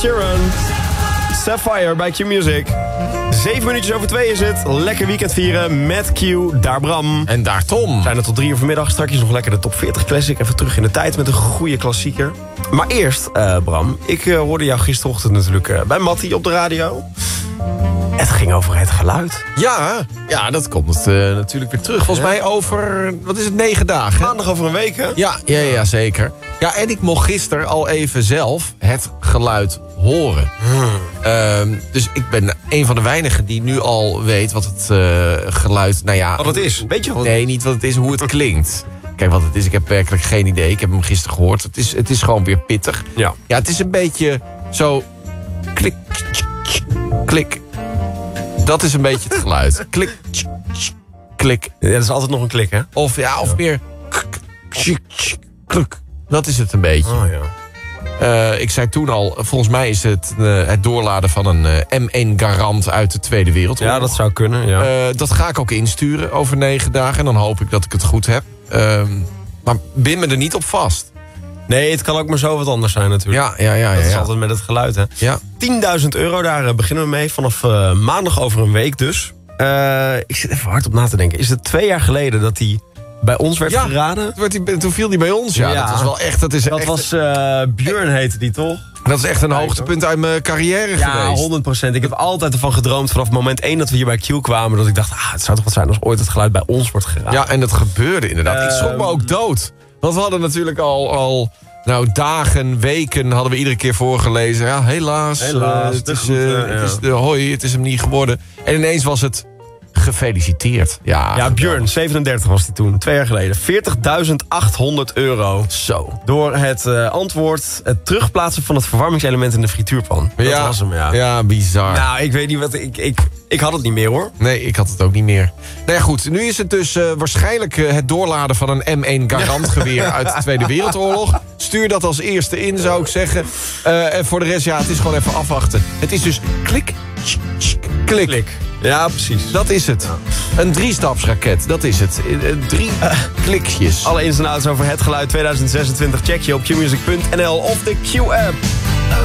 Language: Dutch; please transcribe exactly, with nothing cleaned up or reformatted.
Sheeran. Sapphire bij Q-Music. Zeven minuutjes over twee is het. Lekker weekend vieren met Q. Daar Bram. En daar Tom. We zijn er tot drie uur vanmiddag. Straks nog lekker de top veertig classic. Even terug in de tijd met een goede klassieker. Maar eerst, uh, Bram. Ik uh, hoorde jou gisterochtend natuurlijk uh, bij Mattie op de radio. Het ging over het geluid. Ja, ja dat komt uh, natuurlijk weer terug. Volgens mij over, wat is het, negen dagen? Maandag over een week, hè? Ja, ja, ja, zeker. Ja, en ik mocht gisteren al even zelf het geluid horen. Hmm. Uh, dus ik ben een van de weinigen die nu al weet wat het uh, geluid... Nou ja, wat het is? Weet je wat? Nee, niet wat het is, hoe het klinkt. Kijk, wat het is, ik heb werkelijk geen idee. Ik heb hem gisteren gehoord. Het is, het is gewoon weer pittig. Ja. Ja, het is een beetje zo... Klik, klik. Dat is een beetje het geluid. Klik, klik. Ja, dat is altijd nog een klik, hè? Of, ja, of ja. meer... Klik. Dat is het een beetje. Oh, ja. Uh, ik zei toen al, volgens mij is het uh, het doorladen van een uh, M één Garand uit de Tweede Wereldoorlog. Ja, dat zou kunnen, ja. Uh, dat ga ik ook insturen over negen dagen. En dan hoop ik dat ik het goed heb. Uh, maar bind me er niet op vast. Nee, het kan ook maar zo wat anders zijn natuurlijk. Ja, ja, ja. Dat ja, is ja. altijd met het geluid, hè. Ja. tienduizend euro, daar uh, beginnen we mee. Vanaf uh, maandag over een week dus. Uh, ik zit even hard op na te denken. Is het twee jaar geleden dat die... bij ons werd ja, geraden. Die, toen viel die bij ons. Ja, ja. Dat was wel echt. Dat, is dat echt, was uh, Björn heette die toch? Dat is echt een hoogtepunt uit mijn carrière ja, geweest. Ja, honderd procent. Ik heb altijd ervan gedroomd vanaf moment één dat we hier bij Q kwamen. Dat ik dacht, ah, het zou toch wat zijn als ooit het geluid bij ons wordt geraden. Ja, en dat gebeurde inderdaad. Uh, ik schrok me ook dood. Want we hadden natuurlijk al... al Nou, dagen, weken hadden we iedere keer voorgelezen. Ja, helaas. Helaas. Uh, het, is, uh, ja. het is de hoi, het is hem niet geworden. En ineens was het gefeliciteerd. Ja, ja Björn, zevenendertig was hij toen. Twee jaar geleden. veertigduizend achthonderd euro. Zo. Door het uh, antwoord, het terugplaatsen van het verwarmingselement in de frituurpan. Dat ja, was hem, ja. Ja, bizar. Nou, ik weet niet wat... Ik, ik, ik had het niet meer, hoor. Nee, ik had het ook niet meer. Nou ja, goed. Nu is het dus uh, waarschijnlijk uh, het doorladen van een M één Garand-geweer uit de Tweede Wereldoorlog. Stuur dat als eerste in, zou ik zeggen. Uh, en voor de rest, ja, het is gewoon even afwachten. Het is dus klik, klik. Klik. Ja, precies. Dat is het. Ja. Een driestapsraket, dat is het. Drie uh, klikjes. Alle ins en outs over het geluid tweeduizend zesentwintig check je op q music punt n l of de Q-app.